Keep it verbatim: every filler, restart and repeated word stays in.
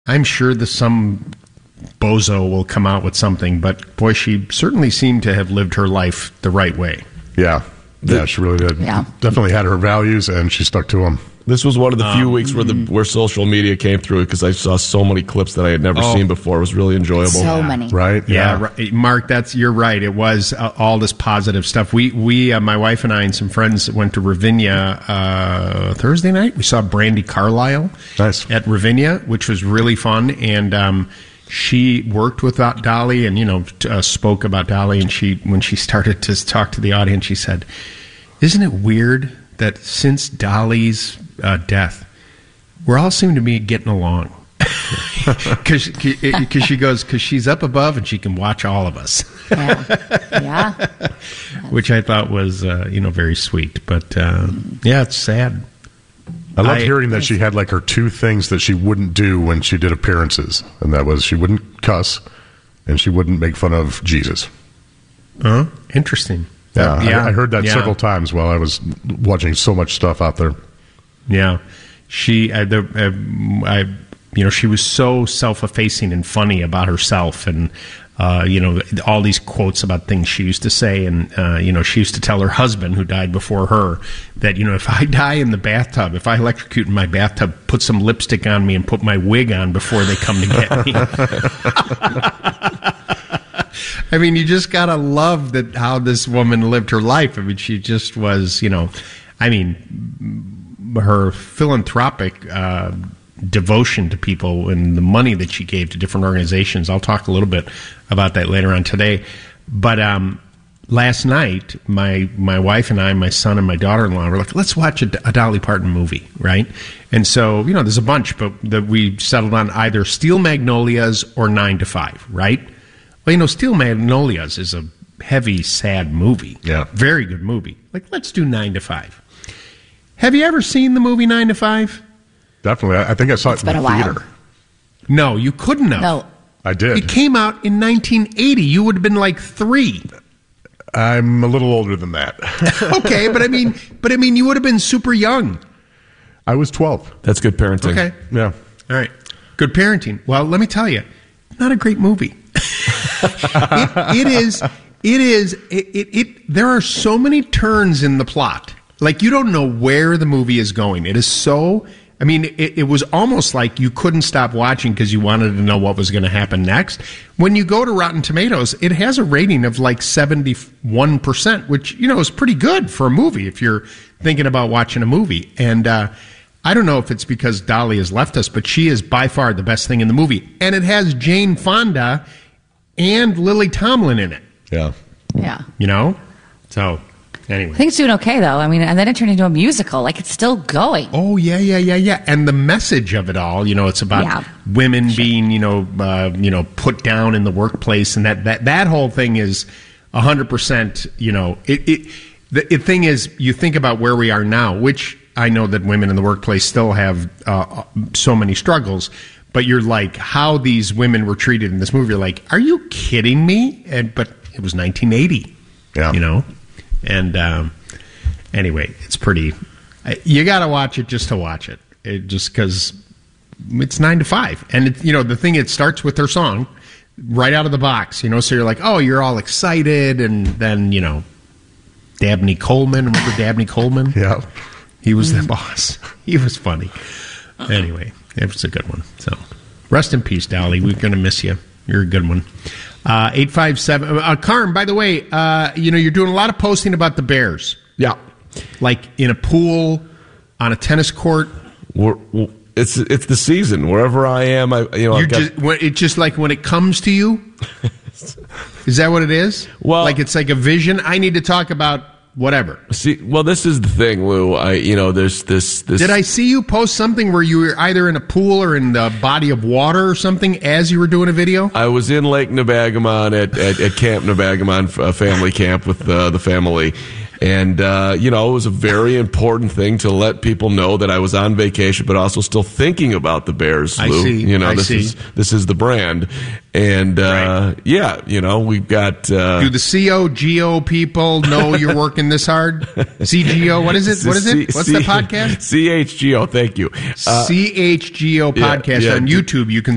I'm sure that some bozo will come out with something, but boy, she certainly seemed to have lived her life the right way. Yeah. Yeah, she really did. Yeah. Definitely had her values, and she stuck to them. This was one of the few Um, weeks where the where social media came through because I saw so many clips that I had never Oh. seen before. It was really enjoyable. So Yeah. many. Right? Yeah, right. Mark, that's you're right. It was uh, all this positive stuff. We we uh, my wife and I and some friends went to Ravinia uh, Thursday night. We saw Brandi Carlile Nice. at Ravinia, which was really fun. And um, she worked with Dolly, and you know t- uh, spoke about Dolly. And she when she started to talk to the audience, she said, "Isn't it weird that since Dolly's uh, death, we're all seem to be getting along?" Because she goes, because she's up above and she can watch all of us. Yeah. Yeah. Which I thought was, uh, you know, very sweet. But, uh, yeah, it's sad. I loved I- hearing that she had like her two things that she wouldn't do when she did appearances, and that was she wouldn't cuss and she wouldn't make fun of Jesus. Huh? Interesting. Yeah, Uh, I, I heard that yeah. several times while I was watching so much stuff out there. Yeah. She, uh, the, uh, I, you know, she was so self-effacing and funny about herself, and uh, you know, all these quotes about things she used to say, and uh, you know, she used to tell her husband, who died before her, that you know, if I die in the bathtub, if I electrocute in my bathtub, put some lipstick on me and put my wig on before they come to get me. I mean, you just gotta love that how this woman lived her life. I mean, she just was, you know, I mean, her philanthropic uh, devotion to people and the money that she gave to different organizations. I'll talk a little bit about that later on today. But um, last night, my my wife and I, my son and my daughter-in-law were like, let's watch a, a Dolly Parton movie, right? And so, you know, there's a bunch, but that we settled on either Steel Magnolias or Nine to Five, right? Well, you know, Steel Magnolias is a heavy, sad movie. Yeah. Very good movie. Like, let's do Nine to Five. Have you ever seen the movie Nine to Five? Definitely. I, I think I saw It's it in been the a while. theater. No, you couldn't have. No. I did. It came out in nineteen eighty. You would have been like three. I'm a little older than that. Okay, but I mean, but I mean, you would have been super young. I was twelve. That's good parenting. Okay. Yeah. All right. Good parenting. Well, let me tell you, not a great movie. it, it is. It is. It, it, it. There are so many turns in the plot. Like, you don't know where the movie is going. It is so. I mean, it, it was almost like you couldn't stop watching because you wanted to know what was going to happen next. When you go to Rotten Tomatoes, it has a rating of like seventy-one percent, which, you know, is pretty good for a movie if you're thinking about watching a movie. And uh, I don't know if it's because Dolly has left us, but she is by far the best thing in the movie. And it has Jane Fonda and Lily Tomlin in it, Yeah. Yeah. you know? So, anyway. I think it's doing okay, though. I mean, and then it turned into a musical. Like, it's still going. Oh, yeah, yeah, yeah, yeah. And the message of it all, you know, it's about Yeah. women being, you know, uh, you know, put down in the workplace. And that, that, that whole thing is one hundred percent, you know, it, it, the, the thing is, you think about where we are now, which I know that women in the workplace still have uh, so many struggles. But you're like, how these women were treated in this movie, you're like, are you kidding me? And But it was nineteen eighty, Yeah. you know? And um, anyway, it's pretty. You got to watch it just to watch it, it just because it's nine to five, and it, you know the thing. It starts with her song right out of the box, you know. So you're like, oh, you're all excited, and then you know, Dabney Coleman. Remember Dabney Coleman? Yeah. He was the boss. He was funny. Anyway, it was a good one. So, rest in peace, Dolly. We're gonna miss you. You're a good one. Uh, eight five seven. Uh, Carm, by the way, uh, you know, you're doing a lot of posting about the Bears. Yeah. Like in a pool, on a tennis court. We're, we're, it's it's the season. Wherever I am, I you know, You're I've got, just, when, it's just like when it comes to you. Is that what it is? Well- like it's like a vision. I need to talk about whatever. see. Well, this is the thing, Lou. I you know, there's this this. Did I see you post something where you were either in a pool or in the body of water or something as you were doing a video? I was in Lake Nebagamon at, at, at Camp Nebagamon, a family camp with uh, the family. And, uh, you know, it was a very important thing to let people know that I was on vacation, but also still thinking about the Bears, I Lou. see. You know, I this see. is this is the brand. And, uh, Right. yeah, you know, we've got... Uh, Do the C O G O people know you're working this hard? C G O, what is it? What is it? What's the podcast? C H G O, thank you. Uh, C H G O yeah, podcast yeah, on d- YouTube. You can